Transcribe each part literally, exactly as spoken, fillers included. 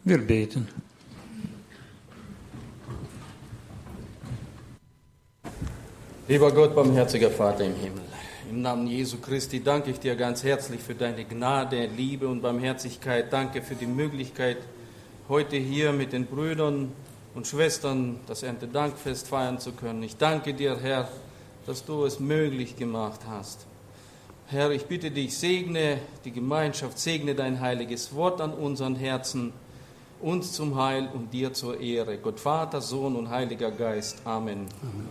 Wir beten. Lieber Gott, barmherziger Vater im Himmel, im Namen Jesu Christi danke ich dir ganz herzlich für deine Gnade, Liebe und Barmherzigkeit. Danke für die Möglichkeit, heute hier mit den Brüdern und Schwestern das Erntedankfest feiern zu können. Ich danke dir, Herr, dass du es möglich gemacht hast. Herr, ich bitte dich, segne die Gemeinschaft, segne dein heiliges Wort an unseren Herzen, uns zum Heil und dir zur Ehre. Gott, Vater, Sohn und Heiliger Geist. Amen. Amen.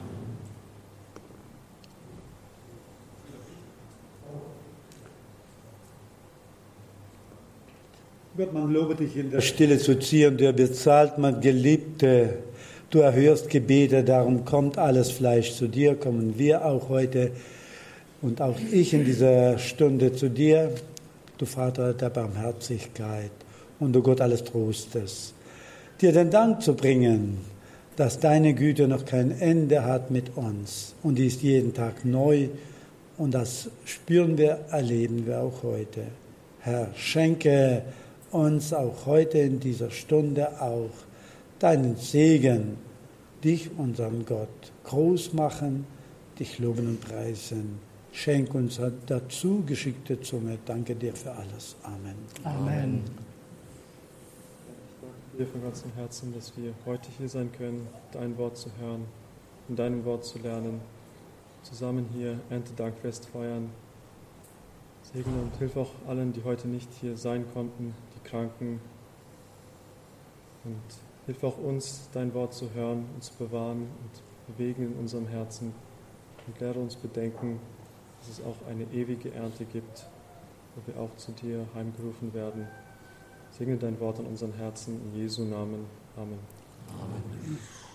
Gott, man lobe dich in der Stille zu ziehen, der bezahlt man Geliebte. Du erhörst Gebete, darum kommt alles Fleisch zu dir, kommen wir auch heute und auch ich in dieser Stunde zu dir, du Vater der Barmherzigkeit und du Gott alles Trostes, dir den Dank zu bringen, dass deine Güte noch kein Ende hat mit uns und die ist jeden Tag neu und das spüren wir, erleben wir auch heute. Herr, schenke uns auch heute in dieser Stunde auch deinen Segen, dich, unseren Gott, groß machen, dich loben und preisen. Schenk uns dazu geschickte Zunge. Danke dir für alles. Amen. Amen. Ich danke dir von ganzem Herzen, dass wir heute hier sein können, dein Wort zu hören, in deinem Wort zu lernen, zusammen hier Erntedankfest feiern. Segne und hilf auch allen, die heute nicht hier sein konnten, die Kranken. Und hilf auch uns, dein Wort zu hören und zu bewahren und bewegen in unserem Herzen. Und lehre uns bedenken, dass es auch eine ewige Ernte gibt, wo wir auch zu dir heimgerufen werden. Segne dein Wort an unseren Herzen, in Jesu Namen. Amen. Amen.